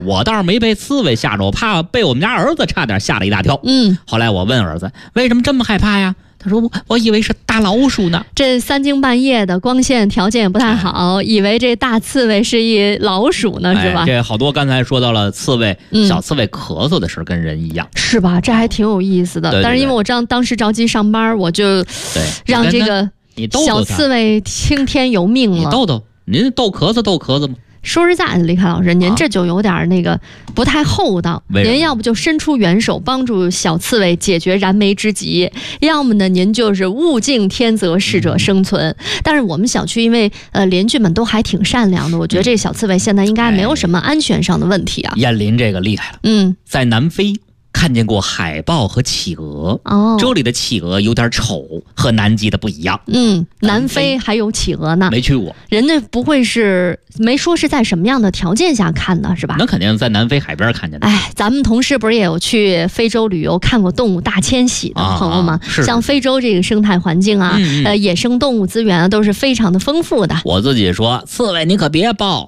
我倒是没被刺猬吓着，我怕被我们家儿子差点吓了一大跳。后来我问儿子为什么这么害怕呀？他说我以为是大老鼠呢。 这3更半夜的，光线条件也不太好，以为这大刺猬是一老鼠呢，是吧？ 这好多刚才说到了刺猬，小刺猬咳嗽的事跟人一样， 是吧？这还挺有意思的。但是因为我当时着急上班，我就让这个小刺猬听天由命了。 你逗逗，您逗咳嗽吗？ 说实在的，李凯老师，您这就有点那个不太厚道。您要不就伸出援手帮助小刺猬解决燃眉之急，要么呢您就是物竞天择，适者生存。但是我们小区因为邻居们都还挺善良的，我觉得这小刺猬现在应该没有什么安全上的问题啊。 燕林这个厉害了，在南非看见过海豹和企鹅。这里的企鹅有点丑，和南极的不一样。 南非还有企鹅呢？ 没去过。 人家不会是没说是在什么样的条件下看的，是吧？ 那肯定在南非海边看见的。 咱们同事不是也有去非洲旅游看过动物大迁徙的朋友吗？像非洲这个生态环境啊，野生动物资源啊，都是非常的丰富的。 我自己说，刺猬你可别抱，